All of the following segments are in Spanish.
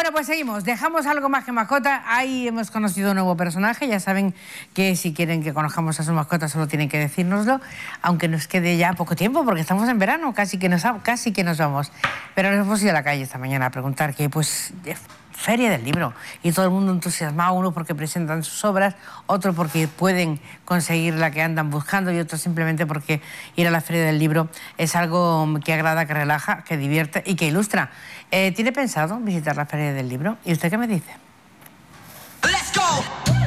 Bueno, pues seguimos. Dejamos algo más que mascota. Ahí hemos conocido un nuevo personaje. Ya saben que si quieren que conozcamos a su mascota solo tienen que decírnoslo, aunque nos quede ya poco tiempo porque estamos en verano, casi que nos vamos. Pero nos hemos ido a la calle esta mañana a preguntar que, pues, Feria del Libro. Y todo el mundo entusiasmado, uno porque presentan sus obras, otro porque pueden conseguir la que andan buscando y otro simplemente porque ir a la Feria del Libro es algo que agrada, que relaja, que divierte y que ilustra. ¿Tiene pensado visitar la Feria del Libro? ¿Y usted qué me dice? Let's go.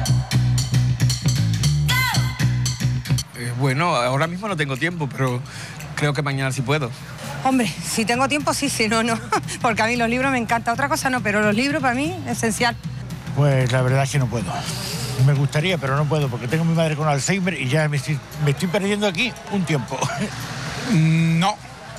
Bueno, ahora mismo no tengo tiempo, pero creo que mañana sí puedo. Hombre, si tengo tiempo sí, si no, no. Porque a mí los libros me encantan. Otra cosa no, pero los libros para mí es esencial. Pues la verdad es que no puedo. Me gustaría, pero no puedo, porque tengo a mi madre con Alzheimer y ya me estoy perdiendo aquí un tiempo. No.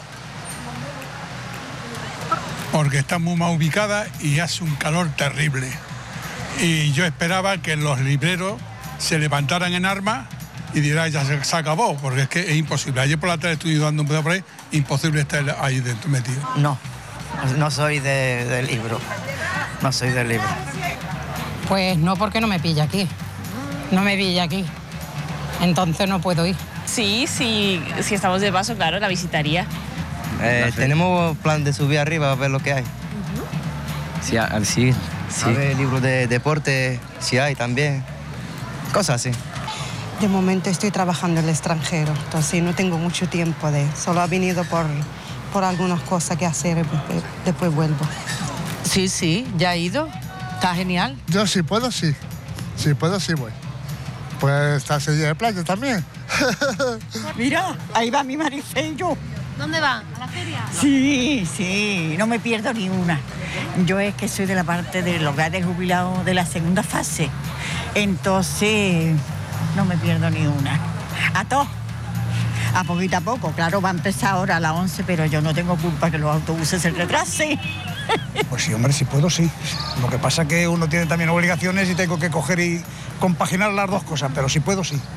Porque está muy mal ubicada y hace un calor terrible. Y yo esperaba que los libreros se levantaran en armas y dirán, ya se acabó, porque es que es imposible. Ayer por la tarde estuve dando un pedazo por ahí, imposible estar ahí dentro metido. No soy del libro. No soy del libro. Pues no, porque no me pilla aquí. No me pilla aquí. Entonces no puedo ir. Sí, si estamos de paso, claro, la visitaría. Tenemos plan de subir arriba a ver lo que hay. Sí. A ver libros de deporte, si hay también. Cosas así. De momento estoy trabajando en el extranjero, entonces no tengo mucho tiempo solo he venido por algunas cosas que hacer, después vuelvo. Sí, ya he ido. Está genial. Yo sí puedo, sí. Si puedo, sí voy. Pues está Sevilla de Playa también. Mira, ahí va mi Marifello. ¿Dónde va? ¿A la feria? Sí, no me pierdo ni una. Yo es que soy de la parte del hogar de jubilados de la segunda fase. Entonces, no me pierdo ni una. A todos. A poquito a poco. Claro, va a empezar ahora a las 11, pero yo no tengo culpa que los autobuses se retrasen. Pues sí, hombre, si puedo, sí. Lo que pasa es que uno tiene también obligaciones y tengo que coger y compaginar las dos cosas, pero si puedo, sí.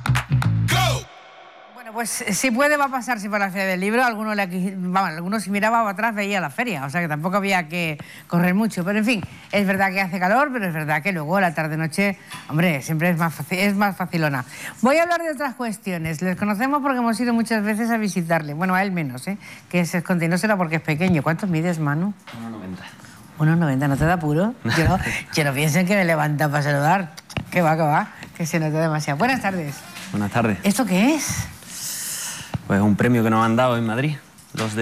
Bueno, pues si puede va a pasarse por la Feria del Libro. Algunos si miraba atrás veía la feria, o sea que tampoco había que correr mucho. Pero en fin, es verdad que hace calor, pero es verdad que luego la tarde-noche, hombre, siempre es más facilona. Voy a hablar de otras cuestiones. Les conocemos porque hemos ido muchas veces a visitarle. Bueno, a él menos, que se esconde. No será porque es pequeño. ¿Cuántos mides, Manu? 1,90. 1,90, ¿no te da apuro? Yo no piensen que me levanta para saludar. Que va, que se nota demasiado. Buenas tardes. Buenas tardes. ¿Esto qué es? Pues un premio que nos han dado en Madrid.